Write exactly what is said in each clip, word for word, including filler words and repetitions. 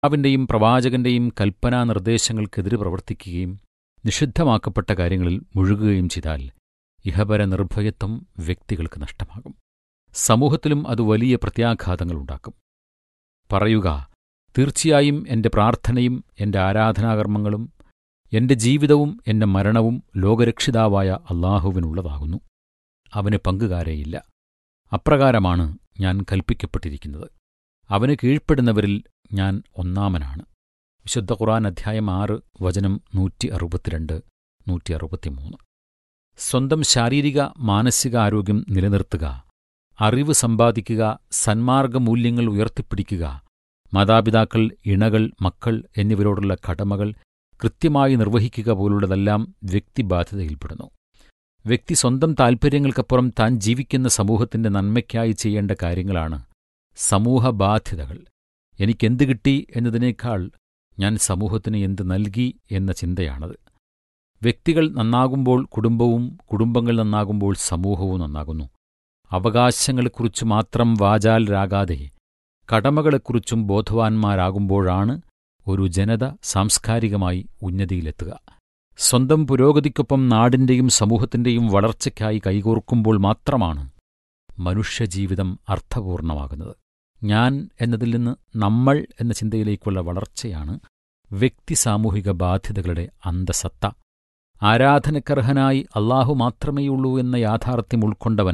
പിതാവിൻ്റെയും പ്രവാചകന്റെയും കൽപ്പനാ നിർദ്ദേശങ്ങൾക്കെതിരെ പ്രവർത്തിക്കുകയും നിഷിദ്ധമാക്കപ്പെട്ട കാര്യങ്ങളിൽ മുഴുകുകയും ചെയ്താൽ ഇഹപര നിർഭയത്വം വ്യക്തികൾക്ക് നഷ്ടമാകും. സമൂഹത്തിലും അത് വലിയ പ്രത്യാഘാതങ്ങളുണ്ടാക്കും. പറയുക, തീർച്ചയായും എന്റെ പ്രാർത്ഥനയും എന്റെ ആരാധനാകർമ്മങ്ങളും എന്റെ ജീവിതവും എന്റെ മരണവും ലോകരക്ഷിതാവായ അല്ലാഹുവിനുള്ളതാകുന്നു. അവന് പങ്കുകാരേയില്ല. അപ്രകാരമാണ് ഞാൻ കൽപ്പിക്കപ്പെട്ടിരിക്കുന്നത്. അവന് കീഴ്പ്പെടുന്നവരിൽ ഞാൻ ഒന്നാമനാണ്. വിശുദ്ധ ഖുർആൻ അധ്യായം ആറ് വചനം നൂറ്റി അറുപത്തിരണ്ട് നൂറ്റി അറുപത്തിമൂന്ന്. സ്വന്തം ശാരീരിക മാനസിക ആരോഗ്യം നിലനിർത്തുക, അറിവ് സമ്പാദിക്കുക, സന്മാർഗമൂല്യങ്ങൾ ഉയർത്തിപ്പിടിക്കുക, മാതാപിതാക്കൾ, ഇണകൾ, മക്കൾ എന്നിവരോടുള്ള കടമകൾ കൃത്യമായി നിർവഹിക്കുക പോലുള്ളതെല്ലാം വ്യക്തിബാധ്യതയിൽപ്പെടുന്നു. വ്യക്തി സ്വന്തം താൽപ്പര്യങ്ങൾക്കപ്പുറം താൻ ജീവിക്കുന്ന സമൂഹത്തിന്റെ നന്മയ്ക്കായി ചെയ്യേണ്ട കാര്യങ്ങളാണ് സമൂഹബാധ്യതകൾ. എനിക്കെന്ത് കിട്ടി എന്നതിനേക്കാൾ ഞാൻ സമൂഹത്തിന് എന്ത് നൽകി എന്ന ചിന്തയാണത്. വ്യക്തികൾ നന്നാകുമ്പോൾ കുടുംബവും, കുടുംബങ്ങൾ നന്നാകുമ്പോൾ സമൂഹവും നന്നാകുന്നു. അവകാശങ്ങളെക്കുറിച്ച് മാത്രം വാചാലരാകാതെ കടമകളെക്കുറിച്ചും ബോധവാന്മാരാകുമ്പോഴാണ് ഒരു ജനത സാംസ്കാരികമായി ഉന്നതിയിലെത്തുക. സ്വന്തം പുരോഗതിക്കൊപ്പം നാടിന്റെയും സമൂഹത്തിന്റെയും വളർച്ചയ്ക്കായി കൈകോർക്കുമ്പോൾ മാത്രമാണ് മനുഷ്യജീവിതം അർത്ഥപൂർണമാകുന്നത്. ഞാൻ എന്നതിൽ നിന്ന് നമ്മൾ എന്ന ചിന്തയിലേക്കുള്ള വളർച്ചയാണ് വ്യക്തി സാമൂഹിക ബാധ്യതകളുടെ അന്തസത്ത. ആരാധനക്കർഹനായി അല്ലാഹു മാത്രമേയുള്ളൂ എന്ന യാഥാർത്ഥ്യം ഉൾക്കൊണ്ടവൻ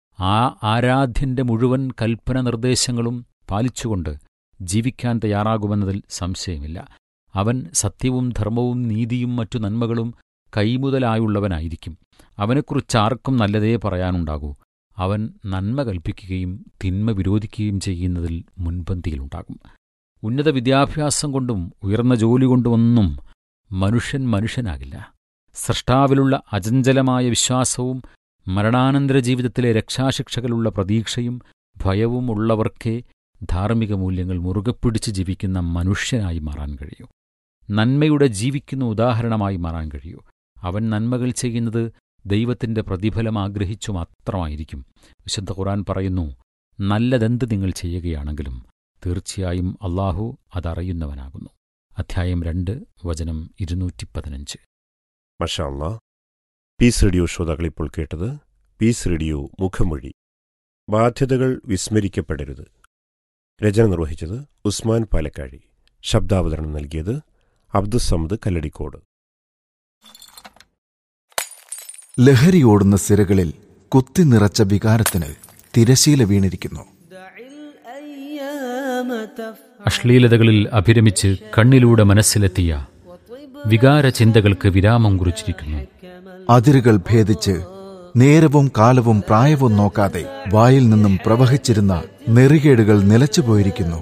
ആ ആരാധ്യന്റെ മുഴുവൻ കൽപ്പന നിർദ്ദേശങ്ങളും പാലിച്ചുകൊണ്ട് ജീവിക്കാൻ തയ്യാറാകുമെന്നതിൽ സംശയമില്ല. അവൻ സത്യവും ധർമ്മവും നീതിയും മറ്റു നന്മകളും കൈമുതലായുള്ളവനായിരിക്കും. അവനെക്കുറിച്ചാർക്കും നല്ലതേ പറയാനുണ്ടാകൂ. അവൻ നന്മ കൽപ്പിക്കുകയും തിന്മ വിരോധിക്കുകയും ചെയ്യുന്നതിൽ മുൻപന്തിയിലുണ്ടാകും. ഉന്നത വിദ്യാഭ്യാസം കൊണ്ടും ഉയർന്ന ജോലി കൊണ്ടുമൊന്നും മനുഷ്യൻ മനുഷ്യനാകില്ല. സ്രഷ്ടാവിലുള്ള അചഞ്ചലമായ വിശ്വാസവും മരണാനന്തര ജീവിതത്തിലെ രക്ഷാശിക്ഷകളുള്ള പ്രതീക്ഷയും ഭയവും ഉള്ളവർക്കേ ധാർമ്മിക മൂല്യങ്ങൾ മുറുകെപ്പിടിച്ച് ജീവിക്കുന്ന മനുഷ്യനായി മാറാൻ കഴിയൂ. നന്മയുടെ ജീവിക്കുന്ന ഉദാഹരണമായി മാറാൻ കഴിയൂ. അവൻ നന്മകൾ ചെയ്യുന്നത് ദൈവത്തിന്റെ പ്രതിഫലം ആഗ്രഹിച്ചു മാത്രമായിരിക്കും. വിശുദ്ധ ഖുർആൻ പറയുന്നു, നല്ലതെന്ത് നിങ്ങൾ ചെയ്യുകയാണെങ്കിലും തീർച്ചയായും അല്ലാഹു അതറിയുന്നവനാകുന്നു. അധ്യായം രണ്ട് വചനം ഇരുന്നൂറ്റി പതിനഞ്ച്. മാഷാ അല്ലാഹ്. പീസ് റേഡിയോ ശ്രോതാക്കൾ ഇപ്പോൾ കേട്ടത് പീസ് റേഡിയോ മുഖമൊഴി. ബാധ്യതകൾ വിസ്മരിക്കപ്പെടരുത്. രചന നിർവഹിച്ചത് ഉസ്മാൻ പാലക്കാഴി. ശബ്ദാവതരണം നൽകിയത് അബ്ദുസ്സമദ് കല്ലടിക്കോട്. ലഹരിയോടുന്ന സിരകളിൽ കുത്തി നിറച്ച വികാരത്തിന് തിരശീല വീണിരിക്കുന്നു. അശ്ലീലതകളിൽ അഭിരമിച്ച് കണ്ണിലൂടെ മനസ്സിലെത്തിയ വികാരചിന്തകൾക്ക് വിരാമം കുറിച്ചിരിക്കുന്നു. അതിരുകൾ ഭേദിച്ച് നേരവും കാലവും പ്രായവും നോക്കാതെ വായിൽ നിന്നും പ്രവഹിച്ചിരുന്ന നെറികേടുകൾ നിലച്ചുപോയിരിക്കുന്നു.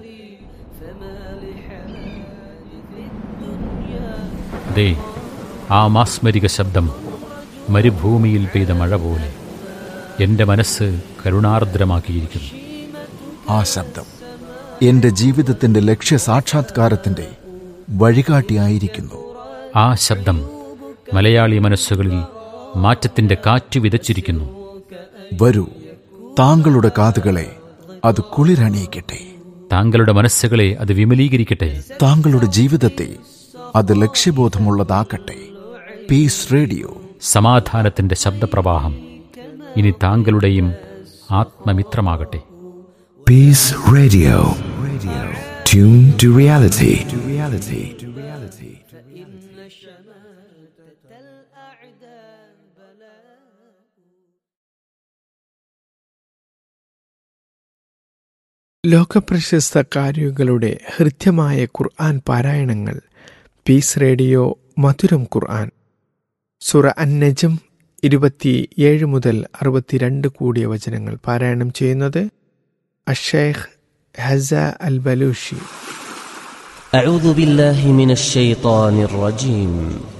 ദേ, ആ മാസ്മരിക ശബ്ദം മരുഭൂമിയിൽ പെയ്ത മഴ പോലെ എന്റെ മനസ്സ് കരുണാർദ്രമാക്കിയിരിക്കുന്നു. ആ ശബ്ദം എന്റെ ജീവിതത്തിന്റെ ലക്ഷ്യസാക്ഷാത്കാരത്തിന്റെ വഴികാട്ടിയായിരിക്കുന്നു. ആ ശബ്ദം മലയാളി മനസ്സുകളിൽ മാറ്റത്തിന്റെ കാറ്റ് വിതച്ചിരിക്കുന്നു. വരൂ, താങ്കളുടെ കാതുകളെ അത് കുളിരണിയിക്കട്ടെ. താങ്കളുടെ മനസ്സുകളെ അത് വിമലീകരിക്കട്ടെ. താങ്കളുടെ ജീവിതത്തെ അത് ലക്ഷ്യബോധമുള്ളതാക്കട്ടെ. പീസ് റേഡിയോ, സമാധാനത്തിന്റെ ശബ്ദപ്രവാഹം ഇനി താങ്കളുടെയും ആത്മമിത്രമാകട്ടെ. Piece radio, tune to reality. ലോകപ്രശസ്ത കാരികളുടെ ഹൃദ്യമായ ഖുർആൻ പാരായണങ്ങൾ. പീസ് റേഡിയോ മധുരം ഖുർആൻ. സൂറ അൻ-നജ്ം ഇരുപത്തിയേഴ് മുതൽ അറുപത്തിരണ്ട് കൂടിയ വചനങ്ങൾ പാരായണം ചെയ്യുന്നത് അഷ്ശൈഖ് ഹസ അൽ ബലൂഷി. أعوذ بالله من الشيطان الرجيم.